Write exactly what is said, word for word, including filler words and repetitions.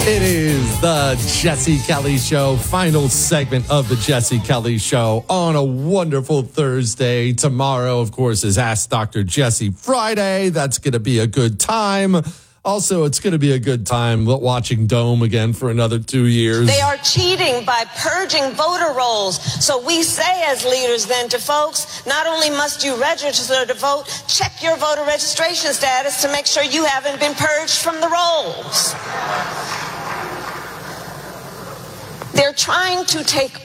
It is the Jesse Kelly Show, final segment of the Jesse Kelly Show on a wonderful Thursday. Tomorrow, of course, is Ask Doctor Jesse Friday. That's going to be a good time. Also, it's going to be a good time watching Dome again for another two years. They are cheating by purging voter rolls. So we say as leaders then to folks, not only must you register to vote, check your voter registration status to make sure you haven't been purged from the rolls. They're trying to take